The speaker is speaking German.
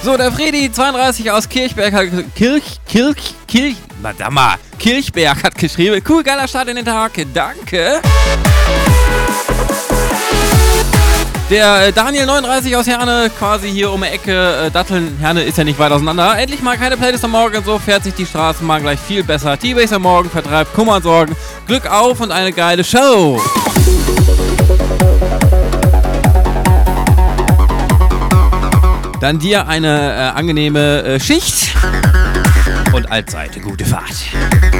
So, der Fredi 32 aus Kirchberg hat Kirchberg hat geschrieben. Cool, geiler Start in den Tag. Danke. Der Daniel 39 aus Herne, quasi hier um die Ecke. Datteln, Herne ist ja nicht weit auseinander. Endlich mal keine Playlist am Morgen, so fährt sich die Straßenbahn gleich viel besser. T-Base am Morgen vertreibt Kummer und Sorgen. Glück auf und eine geile Show. Dann dir eine angenehme Schicht und allzeit gute Fahrt.